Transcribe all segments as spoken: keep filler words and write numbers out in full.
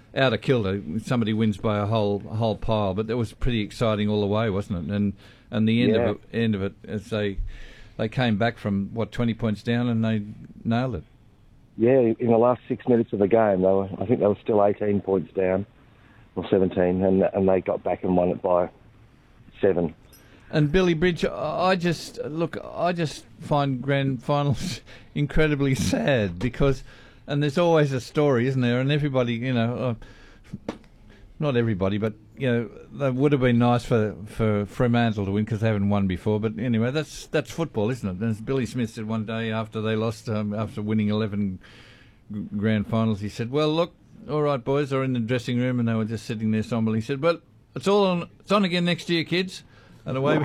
out of kilter, somebody wins by a whole a whole pile, but that was pretty exciting all the way, wasn't it? And and the end Yeah. of it, end of it, as they they came back from what twenty points down and they nailed it. Yeah, in the last six minutes of the game, they were, I think they were still eighteen points down, or seventeen, and and they got back and won it by seven. And Billy Bridge, I just look, I just find grand finals incredibly sad because, and there's always a story, isn't there? And everybody, you know, uh, not everybody, but you know, that would have been nice for, for Fremantle to win because they haven't won before. But anyway, that's that's football, isn't it? And as Billy Smith said one day after they lost, um, after winning eleven g- grand finals, he said, "Well, look, all right, boys," are in the dressing room, and they were just sitting there somberly. He said, "Well, it's all on, it's on again next year, kids." And away,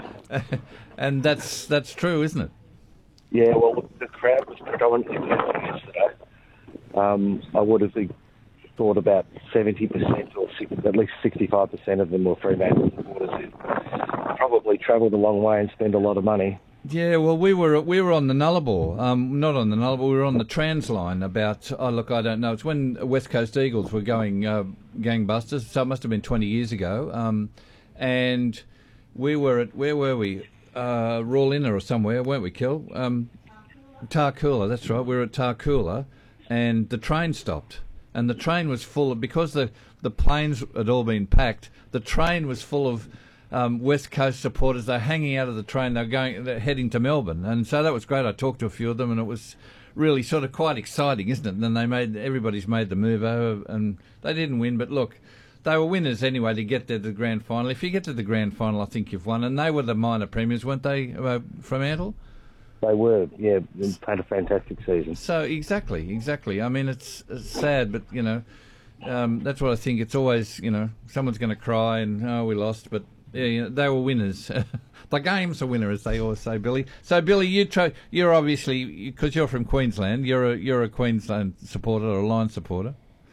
and that's that's true, isn't it? Yeah, well, the crowd was predominantly Melbourne yesterday. Um, I would have thought about seventy percent or six, at least sixty-five percent of them were Fremantle supporters who probably travelled a long way and spent a lot of money. Yeah, well, we were we were on the Nullarbor, um, not on the Nullarbor, we were on the Trans line about, oh, look, I don't know, it's when West Coast Eagles were going uh, gangbusters, so it must have been twenty years ago, um, and we were at, where were we? Uh, Rawlinna or somewhere, weren't we, Kel? Um, Tarcoola, that's right, we were at Tarcoola, and the train stopped. And the train was full of, because the, the planes had all been packed, the train was full of um, West Coast supporters. They're hanging out of the train, they're going, they're heading to Melbourne. And so that was great. I talked to a few of them, and it was really sort of quite exciting, isn't it? And then they made, everybody's made the move over, and they didn't win, but look, they were winners anyway to get to the grand final. If you get to the grand final, I think you've won. And they were the minor premiers, weren't they, uh, Fremantle? They were, yeah, they had a fantastic season. So, exactly, exactly. I mean, it's, it's sad, but, you know, um, that's what I think. It's always, you know, someone's going to cry and, oh, we lost. But, yeah, you know, they were winners. The game's a winner, as they always say, Billy. So, Billy, you try, you're obviously, because you're from Queensland, you're a, you're a Queensland supporter or a Lions supporter.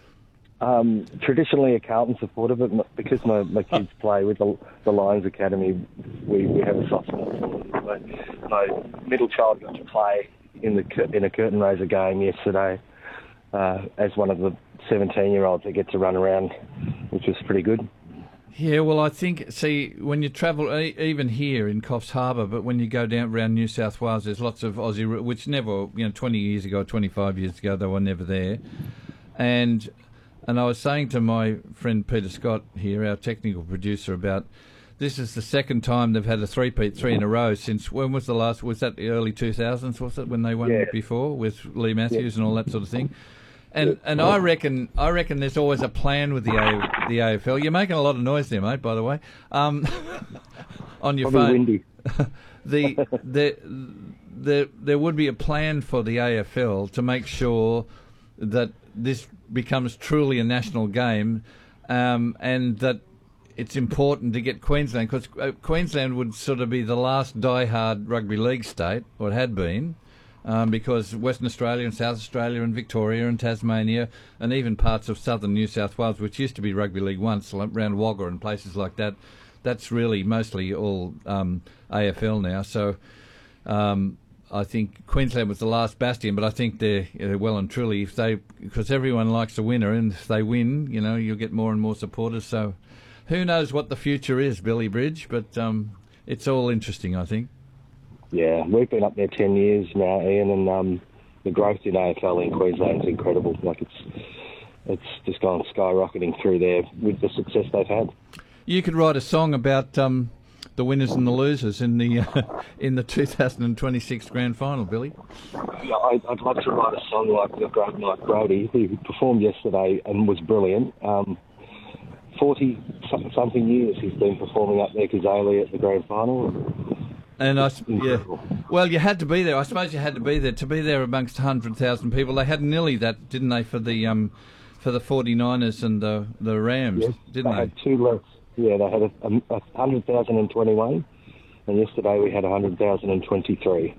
Um, traditionally a Carlton supporter, but m- because my, my kids play with the, the Lions Academy, we, we have a soft spot for them. My, my middle child got to play in the cur- in a curtain raiser game yesterday uh, as one of the seventeen-year-olds that get to run around, which was pretty good. Yeah, well, I think, see, when you travel, e- even here in Coffs Harbour, but when you go down around New South Wales, there's lots of Aussie, which never, you know, twenty years ago, twenty-five years ago, they were never there. And... And I was saying to my friend Peter Scott here, our technical producer, about this is the second time they've had a three-peat, three in a row since, when was the last, was that the early two thousands, was it, when they won Yeah. before with Lee Matthews Yeah. and all that sort of thing? And Yeah. and I reckon I reckon there's always a plan with the a, the A F L. You're making a lot of noise there, mate, by the way, um, on your Probably phone. windy. the, the, the, there would be a plan for the A F L to make sure that this becomes truly a national game, um, and that it's important to get Queensland, because uh, Queensland would sort of be the last die-hard rugby league state, or it had been, um, because Western Australia and South Australia and Victoria and Tasmania and even parts of southern New South Wales, which used to be rugby league once, like around Wagga and places like that, that's really mostly all um, A F L now. So um, I think Queensland was the last bastion, but I think they're, they're well and truly, if they, because everyone likes a winner, and if they win, you know, you'll get more and more supporters. So who knows what the future is, Billy Bridge, but um, it's all interesting, I think. Yeah, we've been up there ten years now, Ian, and um, the growth in A F L in Queensland is incredible. Like, it's it's just gone skyrocketing through there with the success they've had. You could write a song about um, the winners and the losers in the uh, in the two thousand twenty-six grand final, Billy. Yeah, I, I'd love to write a song like the great Mike Brodie, who performed yesterday and was brilliant. Um, forty-something years he's been performing up there, Kazali, at the grand final. And I, yeah, well, you had to be there. I suppose you had to be there to be there amongst one hundred thousand people. They had nearly that, didn't they, for the um, for the forty-niners and the the Rams, Yes, didn't they they? had two less. Yeah, they had a, a, a one hundred thousand twenty-one, and yesterday we had one hundred thousand twenty-three.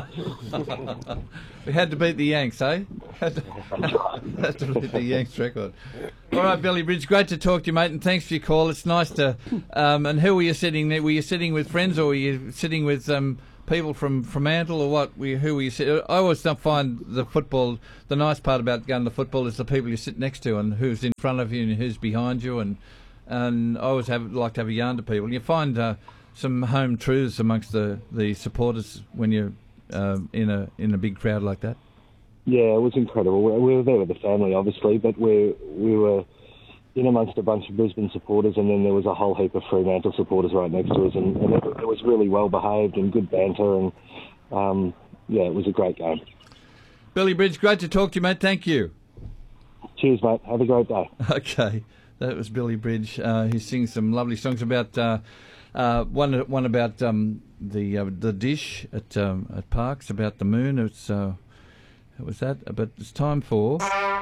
We had to beat the Yanks, eh? Had to, had to beat the Yanks record. All right, Billy Bridge, great to talk to you, mate, and thanks for your call. It's nice to... Um, and who were you sitting there? Were you sitting with friends, or were you sitting with um, people from Fremantle or what? We, who we sit? I always don't find the football. The nice part about going to football is the people you sit next to and who's in front of you and who's behind you. And and I always have like to have a yarn to people. You find uh, some home truths amongst the, the supporters when you're uh, in a in a big crowd like that. Yeah, it was incredible. We we were there with the family, obviously, but we we were in amongst a bunch of Brisbane supporters, and then there was a whole heap of Fremantle supporters right next to us, and, and it, it was really well behaved and good banter, and um, yeah, it was a great game. Billy Bridge, great to talk to you, mate. Thank you. Cheers, mate. Have a great day. Okay, that was Billy Bridge. Uh, he sings some lovely songs about uh, uh, one one about um, the uh, the dish at um, at Parks, about the moon. It's uh, it was that, but it's time for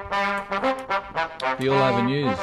the All Over News.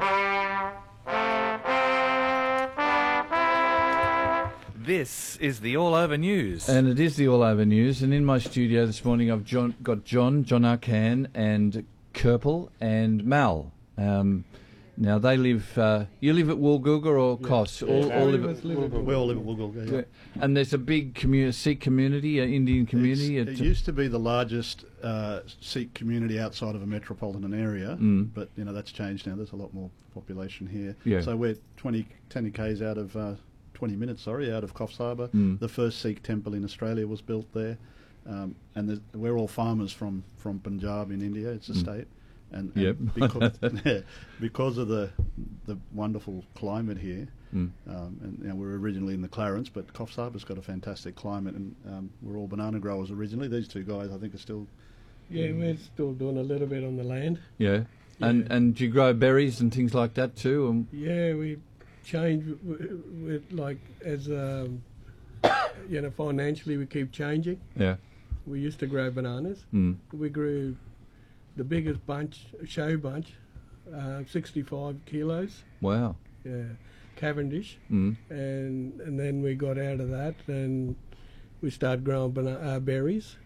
This is the All Over News. And it is the All Over News. And in my studio this morning I've John, got John, John Arcan and Kerpel and Mal. Um, now they live, uh, you live at Woolgoolga or yeah. Kos? Yeah, all, all live at Woolgoolga. We all live at Woolgoolga, yeah. And there's a big commu- Sikh community, an Indian community. It's, it used to be the largest uh, Sikh community outside of a metropolitan area, mm. but you know that's changed now. There's a lot more population here. Yeah. So we're twenty, ten k's out of, uh, twenty minutes, sorry, out of Coffs Harbour. Mm. The first Sikh temple in Australia was built there. Um, and we're all farmers from, from Punjab in India. It's a mm. state. And, and yep. because, yeah, because of the the wonderful climate here, mm. um, and you know, we're originally in the Clarence, but Coffs Harbour's got a fantastic climate, and um, we're all banana growers originally. These two guys, I think, are still... Yeah, we're still doing a little bit on the land. Yeah, yeah. and and do you grow berries and things like that too? And yeah, we change with, like, as, um, you know, financially we keep changing. Yeah. We used to grow bananas. Mm. We grew the biggest bunch, show bunch, uh, sixty-five kilos. Wow. Yeah, Cavendish. Mm. And and then we got out of that and we started growing bana- uh, berries.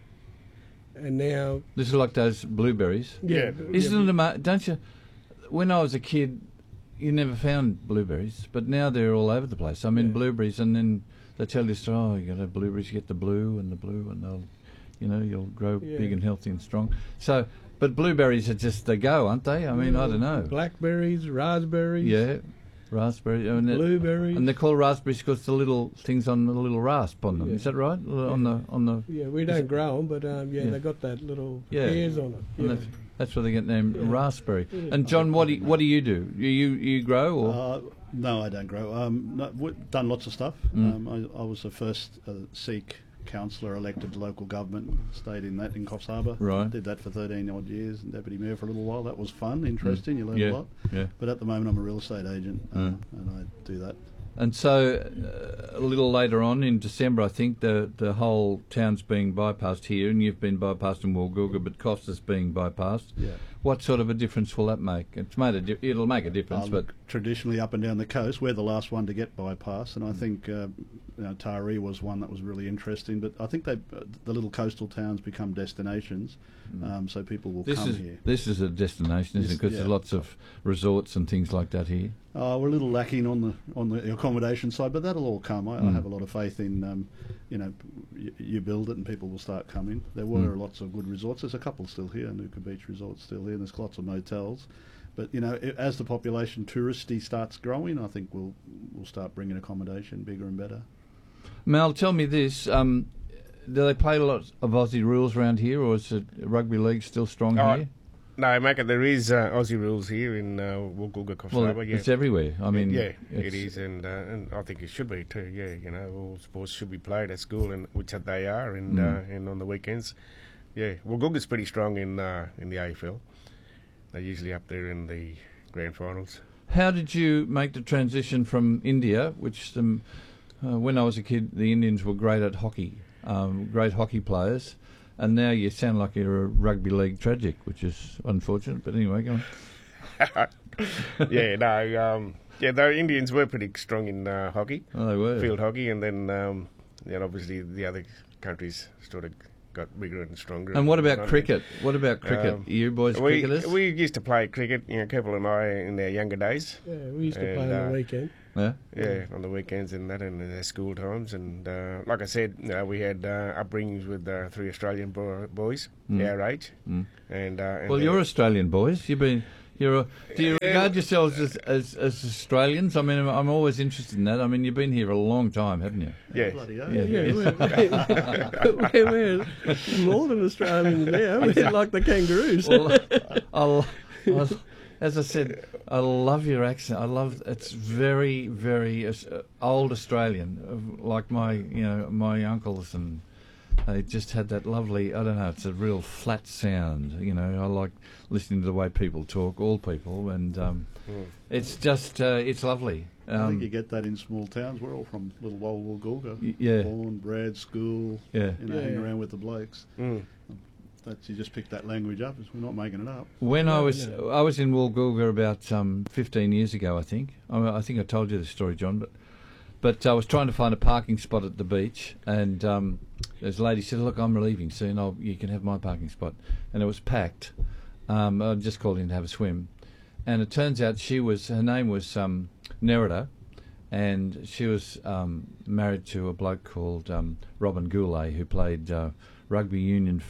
And now... This is like those blueberries. Yeah. Isn't yeah. it amazing? Don't you... When I was a kid, you never found blueberries, but now they're all over the place. I mean, Yeah. blueberries, and then they tell you, oh, you got to have blueberries, you get the blue and the blue, and they'll, you know, you'll grow Yeah. big and healthy and strong. So... But blueberries are just, they go, aren't they? I mean, Yeah, I don't know. Blackberries, raspberries. Yeah, raspberry. I mean, blueberries. and they're called raspberries because the little things on the little rasp on them. Yeah. Is that right? Yeah. On the on the. Yeah, we don't grow them, but um, yeah, Yeah. they got that little Yeah. hairs on it. And Yeah. that's, that's where they get the name Yeah. raspberry. Yeah. And John, what do you, what do you do? You you, you grow or? Uh, no, I don't grow. Um, no, we've done lots of stuff. Mm. Um, I, I was the first uh, Sikh councillor elected to local government, stayed in that in Coffs Harbour. Right. Did that for thirteen odd years, and deputy mayor for a little while. That was fun, interesting, you learn Yeah. a lot. Yeah. But at the moment I'm a real estate agent, uh, Mm. and I do that. And so, uh, a little later on in December, I think the the whole town's being bypassed here, and you've been bypassed in Woolgoolga, but Costa's being bypassed. Yeah. What sort of a difference will that make? It's made a di- it'll make a difference, Uh, but look, traditionally up and down the coast, we're the last one to get bypassed, and I think uh, you know, Taree was one that was really interesting. But I think they, uh, the little coastal towns become destinations, um, so people will this come is here. this is a destination, isn't This- it? Because yeah. there's lots of resorts and things like that here. Uh, we're a little lacking on the on the accommodation side, but that'll all come. I, Mm. I have a lot of faith in, um, you know, y- you build it and people will start coming. There were Mm. lots of good resorts. There's a couple still here. Nuka Beach Resort's still here. And there's lots of motels, but you know, i as the population touristy starts growing, I think we'll we'll start bringing accommodation bigger and better. Mal, tell me this: um, do they play a lot of Aussie rules around here, or is it rugby league still strong Oh, here? No, Macca, there is uh, Aussie rules here in uh, Woolgoolga, Coffs Well, Harbour. Yeah. it's everywhere. I mean, yeah, it's, it is, and uh, and I think it should be too. Yeah, you know, all sports should be played at school, and which they are, and Mm. uh, and on the weekends. Yeah, Woolgoolga's pretty strong in uh, in the A F L. They're usually up there in the grand finals. How did you make the transition from India, which um, uh, when I was a kid, the Indians were great at hockey, um, great hockey players, and now you sound like you're a rugby league tragic, which is unfortunate. But anyway, go on. yeah, no, um, yeah, the Indians were pretty strong in uh, hockey, Oh, they were. field hockey, and then um, yeah, obviously the other countries sort of got bigger and stronger. And what about Um, cricket? What about cricket? Um, Are you boys we, cricketers? we used to play cricket, you know, Keppel and I, in our younger days. Yeah, we used to play And, on uh, the weekend. yeah. Yeah, on the weekends and that, and in our school times. And uh, like I said, you know, we had uh, upbringings with uh, three Australian bo- boys, our age. Mm. And, uh, and Well, they- you're Australian boys. You've been. You're. A, do you regard yourselves as, as as Australians? I mean, I'm, I'm always interested in that. I mean, you've been here a long time, haven't you? Yeah. Bloody hell. Yeah. Yeah, we're, we're, we're more than Australians now. We're like the kangaroos. Well, I'll, I'll, as I said, I love your accent. I love it's very, very uh, old Australian, uh, like my, you know, my uncles, and they just had that lovely. I don't know. It's a real flat sound. You know, I like listening to the way people talk, all people, and um, Mm. it's just uh, it's lovely. I think Um, you get that in small towns. We're all from little old Woolgoolga. y- yeah, Born, bred, school, yeah. you know, Yeah. hang around with the blokes. Mm. That's, you just pick that language up. We're not making it up. When I No, was no. I was in Woolgoolga about um, fifteen years ago, I think. I, I think I told you the story, John. But but I was trying to find a parking spot at the beach, and um, this lady said, "Look, I'm leaving soon. I'll, you can have my parking spot." And it was packed. Um, I just called in to have a swim, and it turns out she was her name was um, Nerida, and she was um, married to a bloke called um, Robin Goulet, who played uh, rugby union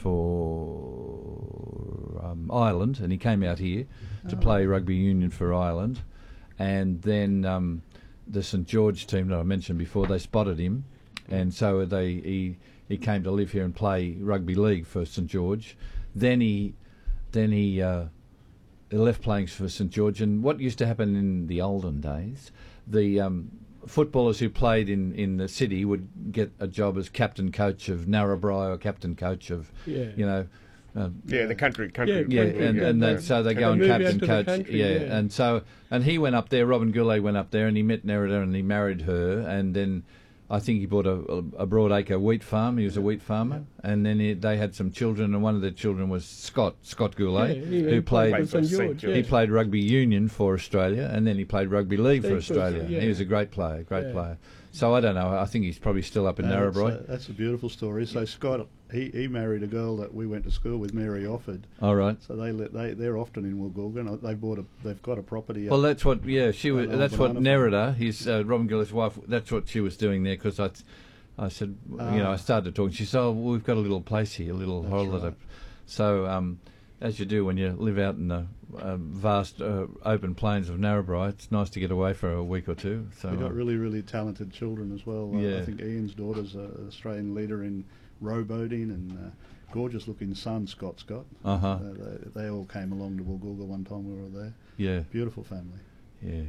for um, Ireland, and he came out here to play rugby union for Ireland, and then um, the St George team that I mentioned before, they spotted him, and so they he he came to live here and play rugby league for St George. Then he then he uh, he left playing for St George, and what used to happen in the olden days, the um, footballers who played in, in the city would get a job as captain coach of Narrabri or captain coach of, Yeah. you know, uh, Yeah, the country, country. yeah, country, and, yeah, and they- then, so they they go and move out captain to the coach, country, yeah, yeah. and so and he went up there. Robin Goulet went up there, and he met Nerida, and he married her, and then I think he bought a, a, a broadacre wheat farm. He was a wheat farmer, and then he, they had some children, and one of their children was Scott Scott Goulet, Yeah, he- who he played. for St George. He He Yeah. played rugby union for Australia, and then he played rugby league for League for Australia. Australia, He yeah. was a great player, great Yeah. player. So I don't know. I think he's probably still up in No, that's, Narrabri. a, that's a beautiful story. So Scott, he, he married a girl that we went to school with, Mary Offord. All right. So they let, they they're often in Woolgoolga, and they bought a they've got a property. Well, up. that's what. Yeah, she was. Oh, That's what banana Nerida, his uh, Robin Goulet's wife. That's what she was doing there, because I, I said, you know, Ah. I started talking. She said, "Oh, well, we've got a little place here, a little That's holiday." right. So, um, as you do when you live out in the uh, vast uh, open plains of Narrabri, it's nice to get away for a week or two. So, We've got uh, really, really talented children as well. Uh, Yeah. I think Ian's daughter's an Australian leader in rowboating, and uh, gorgeous-looking son, Scott Scott. uh-huh, Uh, they, they all came along to Woolgoolga one time we were there. yeah, Beautiful family. yeah.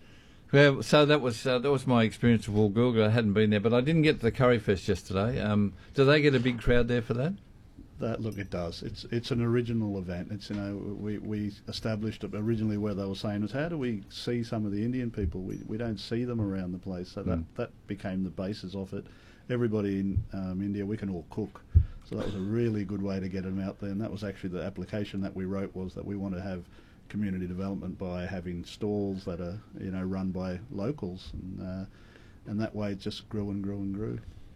Well, so that was uh, that was my experience of Woolgoolga. I hadn't been there, but I didn't get to the Curry Fest yesterday. Um, do they get a big crowd there for that? That look, it does. It's it's an original event. It's you know we we established it originally where they were saying was how do we see some of the Indian people? We we don't see them around the place. So that Mm. that became the basis of it. Everybody in um, India, we can all cook. So that was a really good way to get them out there. And that was actually the application that we wrote, was that we want to have community development by having stalls that are you know run by locals, and uh, and that way it just grew and grew and grew.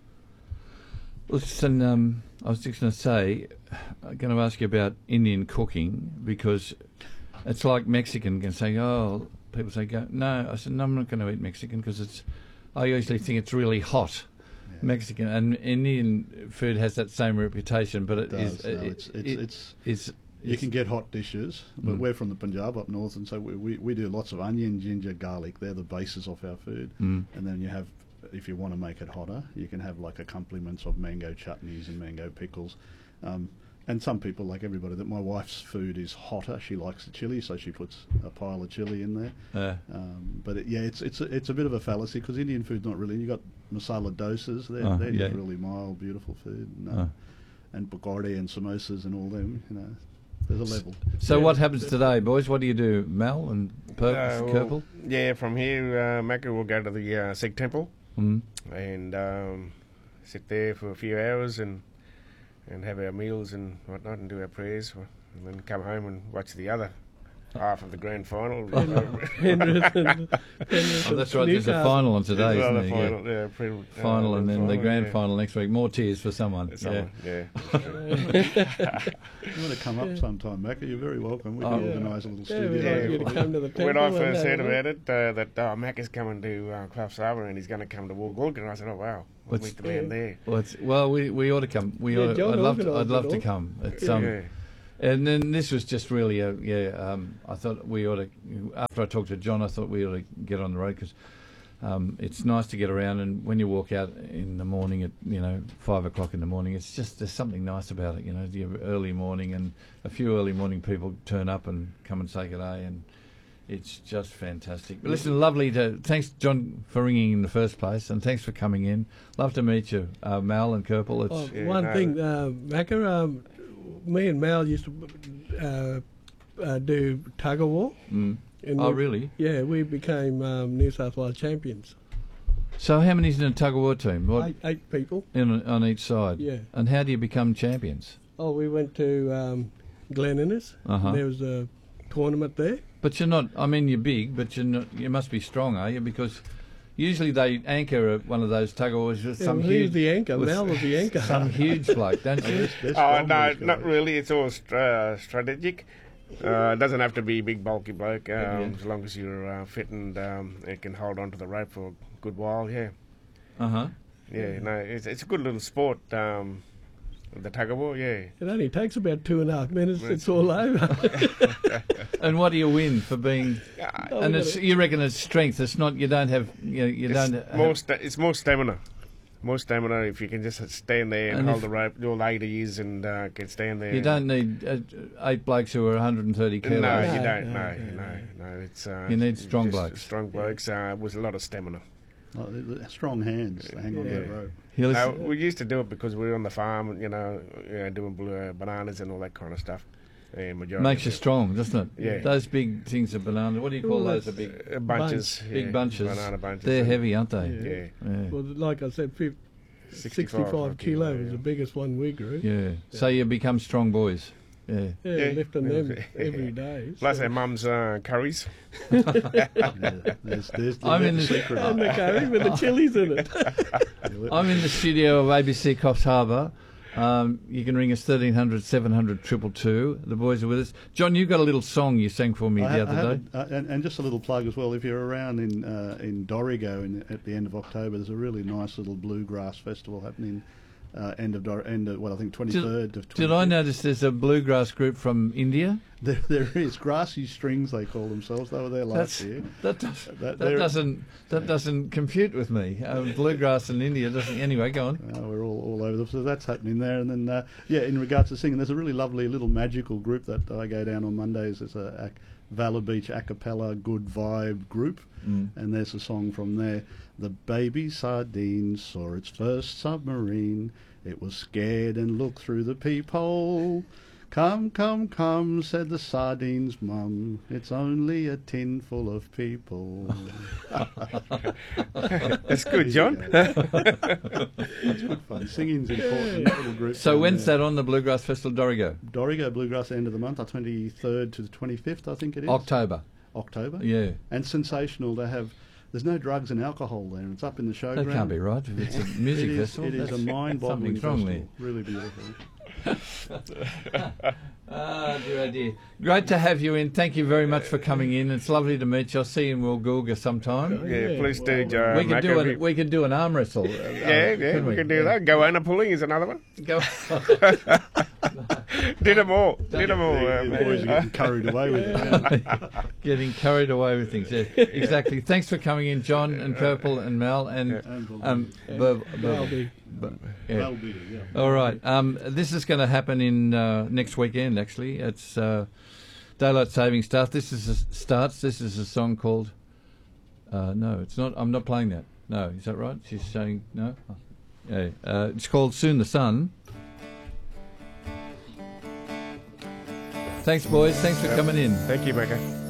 Listen, um, I was just going to say, I'm going to ask you about Indian cooking, because it's like Mexican can say, oh, people say, go, no. I said, no, I'm not going to eat Mexican, because it's, I usually think it's really hot. Yeah. Mexican and Indian food has that same reputation, but it, It is does. No, it- it's it's, it- it's it's You it's- can get hot dishes, but Mm. we're from the Punjab up north, and so we, we, we do lots of onion, ginger, garlic. They're the basis of our food. Mm. And then you have, if you want to make it hotter, you can have like accompaniments of mango chutneys and mango pickles. Um, and some people, like everybody, that my wife's food is hotter. She likes the chili, so she puts a pile of chili in there. uh, Um, but it, yeah, it's it's a, it's a bit of a fallacy, because Indian food's not really. You got masala dosas. They're, Oh, they're yeah. just really mild, beautiful food. And, uh, Oh. and pakorde and samosas and all them. You know, there's a level. so Yeah. what happens today, boys? What do you do, Mel and Pur- Uh, well, Purple? yeah, from here, uh, Macca will go to the uh, Sikh temple Mm. and um, sit there for a few hours and and have our meals and whatnot and do our prayers, and then come home and watch the other half of the grand final. Penrith and, Penrith Oh, that's and right. There's a Newcastle. final on today, Well, isn't the there? final, Yeah. yeah, pre- uh, Final and then the final, grand yeah. final next week. More tears for someone. Someone, yeah. You want to come up sometime, Macca? You're very welcome. We can Oh. organise a little Yeah, studio. we'd Yeah, like you to well, come to the temple. When I and first have heard a look. about it, uh, that oh, Mac is coming to uh, Cloughs Harbour and he's going to come to Woolgoolga, I said, oh wow, we'll What's- meet the man there. Well, it's, well, we, we ought to come. We Yeah, ought, John I'd love to. I'd organised love it to all. come. It's Yeah. um, yeah. and then this was just really a yeah. Um, I thought we ought to. After I talked to John, I thought we ought to get on the road because um, it's nice to get around. And when you walk out in the morning at you know five o'clock in the morning, it's just there's something nice about it. You know, the early morning and a few early morning people turn up and come and say good day and. It's just fantastic. But listen, lovely to... Thanks, John, for ringing in the first place, and thanks for coming in. Love to meet you, uh, Mal and Kerpel. It's, Oh, Yeah, one no. thing, uh, Macca, um, me and Mal used to uh, uh, do tug of war. mm. And Oh, we- really? Yeah, we became um, New South Wales champions. So how many's in a tug-of-war team? What, Eight, eight people. in, on each side? Yeah. And how do you become champions? Oh, we went to um, Glen Innes. Uh-huh. There was a tournament there. But you're not... I mean, you're big, but you're not, you must be strong, are you? Because usually they anchor at one of those tug-of-wars with Yeah, some well, he was huge... the anchor. with Mal was the anchor. Some huge bloke, don't you? They're- they're Oh, strong, no, these not guys. really. It's all st- uh, strategic. Uh, it doesn't have to be big, bulky bloke. Um, Yeah. As long as you're uh, fit and um, it can hold on to the rope for a good while, yeah. Uh-huh. Yeah, no, it's, it's a good little sport, um, the tug of war, yeah. It only takes about two and a half minutes. Well, It's all over. And what do you win for being... Oh, and we it's, got you reckon it's strength. It's not... You don't have... You, know, you It's don't... have- more, sta- it's more stamina. More stamina if you can just stand there and, And hold if- the rope. All eighty years and uh, can stand there. You don't need uh, eight blokes who are one hundred thirty kilos. No, you No, don't. no, No, no, no, no. It's uh, You need strong just blokes. Strong blokes uh, with a lot of stamina. Oh, they're- they're strong hands to hang on to Yeah. that rope. You No, listen- we used to do it because we were on the farm, you know, you know doing blue, uh, bananas and all that kind of stuff. And majority Makes of you it- strong, doesn't it? Yeah. Those big things of banana. What do you call Well, those? Are that's- big, Uh, bunches, big yeah, bunches. banana bunches. They're and- heavy, aren't they? Yeah. Yeah, Yeah. Well, like I said, fif- sixty-five, sixty-five kilo yeah. was the biggest one we grew. Yeah. So you become strong boys. Yeah. Yeah, Yeah. lifting them every day. Plus so- our mum's uh, curries. Yeah, there's, there's the, I'm in the the- secret. and the curry with the chilies in it. I'm in the studio of A B C Coffs Harbour. Um, you can ring us thirteen hundred, seven hundred, two two two. The boys are with us. John, you've got a little song you sang for me I the ha- I other day. have a- uh, and, and just a little plug as well. If you're around in uh, in Dorrigo in, at the end of October, there's a really nice little bluegrass festival happening. Uh, end of Dor- end of, well, I think twenty-third to twenty-fifth. Did I notice there's a bluegrass group from India? There, there is Grassy Strings. They call themselves. They were there last That's, year. that, does, That- that, they're- doesn't that doesn't compute with me. Um, bluegrass in India doesn't. Anyway, go on. Uh, we're all, all over them, so that's happening there. And then, uh, yeah, in regards to singing, there's a really lovely little magical group that I go down on Mondays. It's a, a Valor Beach a cappella good vibe group, Mm. and there's a song from there. The baby sardine saw its first submarine. It was scared and looked through the peephole. Come, come, come, said the sardine's mum. It's only a tin full of people. That's good, John. That's good fun. Singing's important. Little group So down when's there. that on the Bluegrass Festival, Dorrigo? Dorrigo Bluegrass end of the month, the twenty-third to the twenty-fifth, I think it is. October. October. Yeah. And sensational to have. There's no drugs and alcohol there. It's up in the showground. That can't be right. If it's a music It is, festival. it is a that's- mind-boggling something's wrong festival. Really beautiful. Ah, dear, oh dear. Great to have you in. Thank you very much for coming in. It's lovely to meet you. I'll see you in Woolgoolga sometime. Yeah, Yeah, please well, do, Joe. we could do an we could do an arm wrestle. uh, Yeah, yeah, couldn't we can do that. Goanna pulling is another one. Go. Did them all. Did them all. The, um, the boys are getting carried away with it. Yeah. Getting carried away with things. Yeah, exactly. Thanks for coming in, John and Purple and Mel and And um. And Bub- I'll Bub- be Bu- yeah. Well be, yeah. All right. Um, this is going to happen in uh, next weekend. Actually, it's uh, daylight saving stuff. This is a, starts. This is a song called. Uh, no, it's not. I'm not playing that. No, is that right? She's saying no. Oh, yeah. Uh, it's called "Soon the Sun." Thanks, boys. Thanks for coming in. Thank you, Becca.